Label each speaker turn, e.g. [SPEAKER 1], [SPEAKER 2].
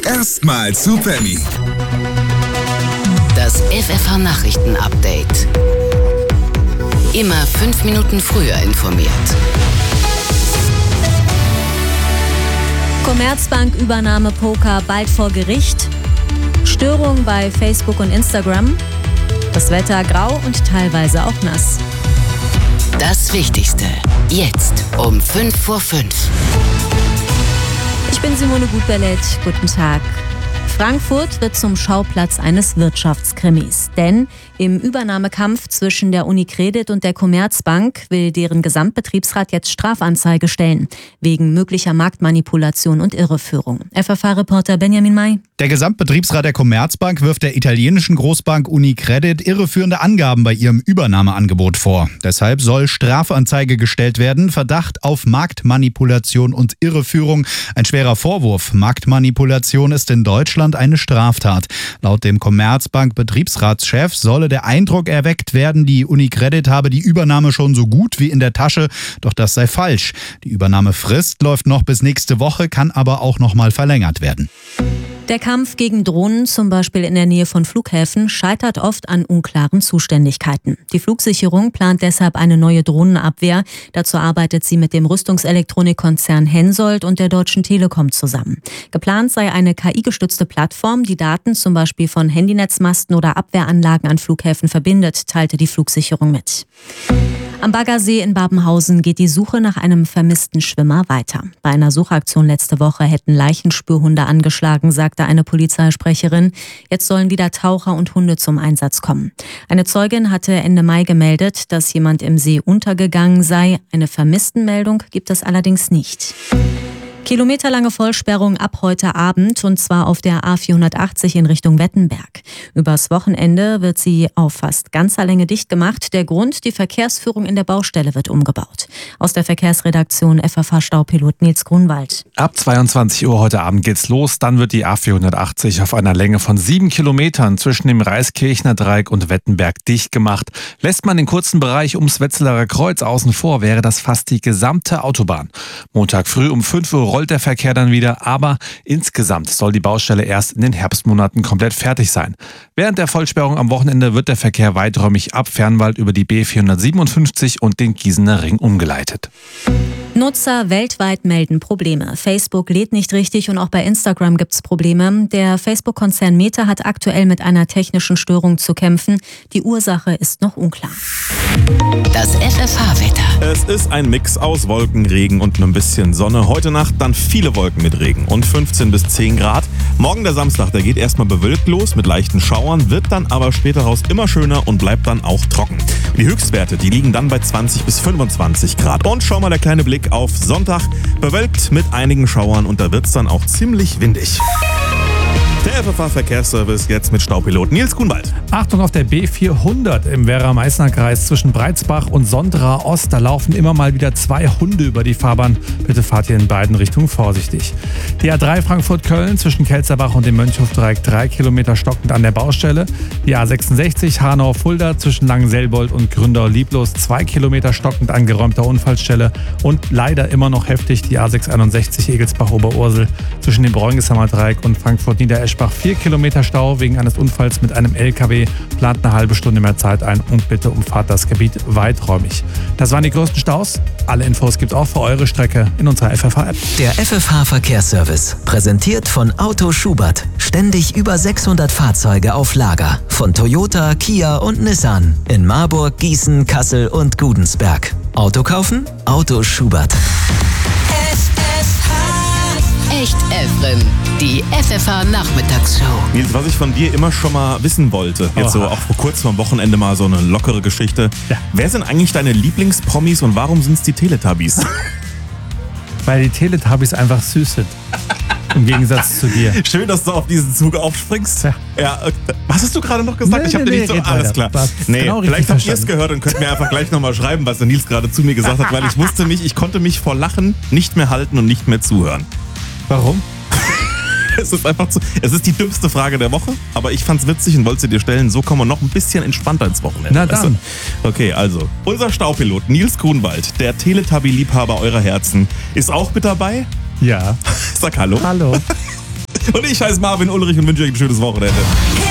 [SPEAKER 1] Erstmal zu Penny.
[SPEAKER 2] Das FFH-Nachrichten-Update. Immer 5 Minuten früher informiert.
[SPEAKER 3] Commerzbank-Übernahme-Poker bald vor Gericht. Störung bei Facebook und Instagram. Das Wetter grau und teilweise auch nass.
[SPEAKER 2] Das Wichtigste. Jetzt um 5:05.
[SPEAKER 3] Ich bin Simone Gutberlet. Guten Tag. Frankfurt wird zum Schauplatz eines Wirtschaftskrimis. Denn im Übernahmekampf zwischen der Unicredit und der Commerzbank will deren Gesamtbetriebsrat jetzt Strafanzeige stellen. Wegen möglicher Marktmanipulation und Irreführung. FFH-Reporter Benjamin May.
[SPEAKER 4] Der Gesamtbetriebsrat der Commerzbank wirft der italienischen Großbank Unicredit irreführende Angaben bei ihrem Übernahmeangebot vor. Deshalb soll Strafanzeige gestellt werden. Verdacht auf Marktmanipulation und Irreführung. Ein schwerer Vorwurf. Marktmanipulation ist in Deutschland eine Straftat. Laut dem Commerzbank-Betriebsratschef solle der Eindruck erweckt werden, die Unicredit habe die Übernahme schon so gut wie in der Tasche. Doch das sei falsch. Die Übernahmefrist läuft noch bis nächste Woche, kann aber auch noch mal verlängert werden.
[SPEAKER 3] Der Kampf gegen Drohnen, zum Beispiel in der Nähe von Flughäfen, scheitert oft an unklaren Zuständigkeiten. Die Flugsicherung plant deshalb eine neue Drohnenabwehr. Dazu arbeitet sie mit dem Rüstungselektronikkonzern Hensoldt und der Deutschen Telekom zusammen. Geplant sei eine KI-gestützte Plattform, die Daten zum Beispiel von Handynetzmasten oder Abwehranlagen an Flughäfen verbindet, teilte die Flugsicherung mit. Am Baggersee in Babenhausen geht die Suche nach einem vermissten Schwimmer weiter. Bei einer Suchaktion letzte Woche hätten Leichenspürhunde angeschlagen, sagte eine Polizeisprecherin. Jetzt sollen wieder Taucher und Hunde zum Einsatz kommen. Eine Zeugin hatte Ende Mai gemeldet, dass jemand im See untergegangen sei. Eine Vermisstenmeldung gibt es allerdings nicht. Kilometerlange Vollsperrung ab heute Abend, und zwar auf der A480 in Richtung Wettenberg. Übers Wochenende wird sie auf fast ganzer Länge dicht gemacht. Der Grund: die Verkehrsführung in der Baustelle wird umgebaut. Aus der Verkehrsredaktion FFH-Staupilot Nils Grunwald.
[SPEAKER 5] Ab 22 Uhr heute Abend geht's los. Dann wird die A480 auf einer Länge von 7 Kilometern zwischen dem Reiskirchner Dreieck und Wettenberg dicht gemacht. Lässt man den kurzen Bereich ums Wetzlarer Kreuz außen vor, wäre das fast die gesamte Autobahn. Montag früh um 5 Uhr rollt der Verkehr dann wieder, aber insgesamt soll die Baustelle erst in den Herbstmonaten komplett fertig sein. Während der Vollsperrung am Wochenende wird der Verkehr weiträumig ab Fernwald über die B457 und den Gießener Ring umgeleitet.
[SPEAKER 3] Nutzer weltweit melden Probleme. Facebook lädt nicht richtig und auch bei Instagram gibt es Probleme. Der Facebook-Konzern Meta hat aktuell mit einer technischen Störung zu kämpfen. Die Ursache ist noch unklar.
[SPEAKER 2] Das FFH-Wetter.
[SPEAKER 6] Es ist ein Mix aus Wolken, Regen und ein bisschen Sonne. Heute Nacht dann viele Wolken mit Regen und 15 bis 10 Grad. Morgen der Samstag, der geht erstmal bewölkt los mit leichten Schauern, wird dann aber später raus immer schöner und bleibt dann auch trocken. Die Höchstwerte, die liegen dann bei 20 bis 25 Grad. Und schau mal der kleine Blick auf Sonntag. Bewölkt mit einigen Schauern und da wird es dann auch ziemlich windig. Der FFH-Verkehrsservice jetzt mit Staupilot Nils Grunwald.
[SPEAKER 5] Achtung auf der B400 im Werra-Meißner-Kreis zwischen Breitsbach und Sondra Ost. Da laufen immer mal wieder 2 Hunde über die Fahrbahn. Bitte fahrt ihr in beiden Richtungen vorsichtig. Die A3 Frankfurt-Köln zwischen Kelzerbach und dem Mönchhofdreieck 3 Kilometer stockend an der Baustelle. Die A66 Hanau-Fulda zwischen Langenselbold und Gründau-Lieblos 2 Kilometer stockend an geräumter Unfallstelle. Und leider immer noch heftig die A661 Egelsbach-Oberursel zwischen dem Bräungesammer Dreieck und Frankfurt-Niedereschbach. 4 Kilometer Stau wegen eines Unfalls mit einem LKW. Plant eine halbe Stunde mehr Zeit ein und bitte umfahrt das Gebiet weiträumig. Das waren die größten Staus. Alle Infos gibt es auch für eure Strecke in unserer FFH-App.
[SPEAKER 7] Der FFH-Verkehrsservice, präsentiert von Auto Schubert. Ständig über 600 Fahrzeuge auf Lager. Von Toyota, Kia und Nissan. In Marburg, Gießen, Kassel und Gudensberg. Auto kaufen? Auto Schubert.
[SPEAKER 2] Echt Evrim, die FFH-Nachmittagsshow.
[SPEAKER 6] Nils, was ich von dir immer schon mal wissen wollte, jetzt so auch vor kurzem am Wochenende mal so eine lockere Geschichte. Ja. Wer sind eigentlich deine Lieblingspromis und warum sind es die Teletubbies?
[SPEAKER 5] Weil die Teletubbies einfach süß sind. Im Gegensatz zu dir.
[SPEAKER 6] Schön, dass du auf diesen Zug aufspringst. Ja. Was hast du gerade noch gesagt? Ich habe dir nicht so... Alles klar. Genau, vielleicht habt ihr es gehört und könnt mir einfach gleich nochmal schreiben, was der Nils gerade zu mir gesagt hat, weil ich konnte mich vor Lachen nicht mehr halten und nicht mehr zuhören.
[SPEAKER 5] Warum?
[SPEAKER 6] Es ist die dümmste Frage der Woche, aber ich fand's witzig und wollte sie dir stellen. So kommen wir noch ein bisschen entspannter ins Wochenende.
[SPEAKER 5] Na dann.
[SPEAKER 6] Okay, also, unser Staupilot Nils Grunwald, der Teletubby-Liebhaber eurer Herzen, ist auch mit dabei.
[SPEAKER 5] Ja.
[SPEAKER 6] Sag Hallo.
[SPEAKER 5] Hallo.
[SPEAKER 6] Und ich heiße Marvin Ulrich und wünsche euch ein schönes Wochenende.